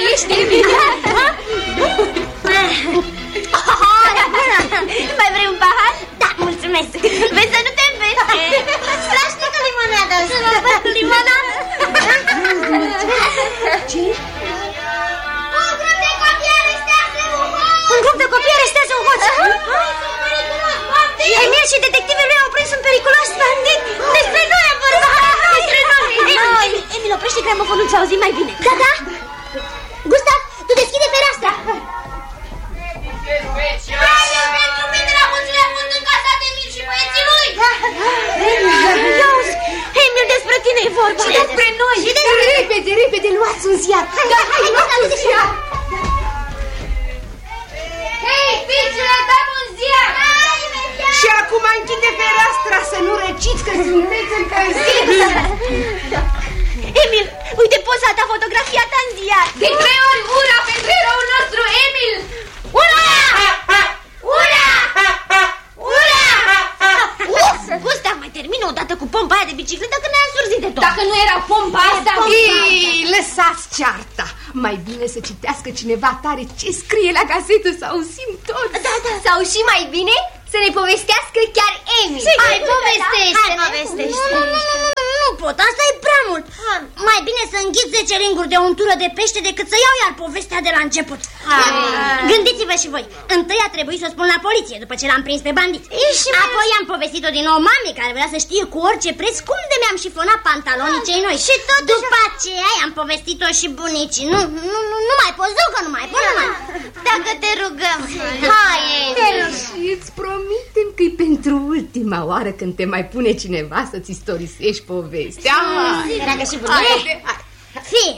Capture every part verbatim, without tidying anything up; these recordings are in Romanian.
Ești, Emil? Mai vrei un pahar? Da, mulțumesc. Vezi să nu te înveți. Strașnică limonada. Să mă fac cu limonada. Ce? Un grup de copii arestează un hoț. Un grup de copii arestează un hoț. Emil și detectivul lui au prins un periculos bandit. Despre noi am vorbit. Despre noi. Emil, oprește gramofonul, să auzim mai bine. Da, da. Gustav, tu deschide fereastra. Pentru mine la mulțile a fost încasat Emil și băieții lui. Iauzi, Emil, despre tine e vorba. Și despre noi. Și despre... Repede, repede, luați un ziar. Da, hai, hai, un ziar. Hei, fiicele, dăm un ziar. Și acum închide fereastra să nu răciți că sunteți încălziți. Emil, uite poza ta, fotografia ta în ziar. De trei ori ura pentru eroul nostru, Emil. Ura! Ura! Ura! Uf, Gustav, mai termină odată cu pompa aia de bicicletă că ne-a însurzit de tot. Dacă nu era pompa asta... Ei, lăsați cearta. Mai bine să citească cineva tare ce scrie la gazetă, să auzim tot. Da, da. Sau și mai bine să ne povestească chiar Emil. Hai, povestește. Hai, povestește. Nu, nu, nu, nu, nu pot, asta e prea mult. Mai bine să înghit zece ringuri de untură de pește decât să iau iar povestea de la început. Gândiți-vă și voi. Întâi a trebuit să o spun la poliție după ce l-am prins pe bandit. Apoi am povestit-o din nou mamei care vrea să știe cu orice preț cum de mi-am șifonat pantalonii cei noi. Și tot după aceea am povestit-o și bunicii. Nu, nu, nu, nu mai pot, zic că nu mai pot, nu mai. Dacă te rugăm. Hai, Emil. Și îți promitem că-i pentru ultima oară când te mai pune cineva să-ți istorisești povestea. Dragă și bunicii. Fii.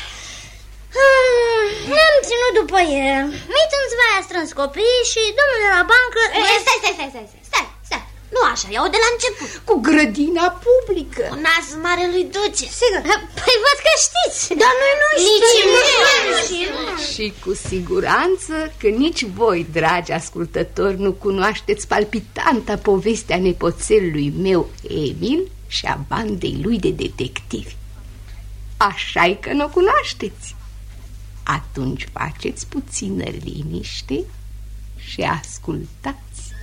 Hmm, ne-am ținut după el. Mitânți v-aia strâns copii și domnul de la bancă... Stai, stai, stai, stai, stai, stai, stai. Nu așa, iau de la început. Cu grădina publică. Cu nasul marelui duce. Sigur. Păi văd că știți. Dar noi nu știm. Și cu siguranță că nici voi, dragi ascultători, nu cunoașteți palpitanta povestea nepoțelului meu Emil și a bandei lui de detectivi. Așa-i că nu o cunoașteți. Atunci faceți puțină liniște și ascultați.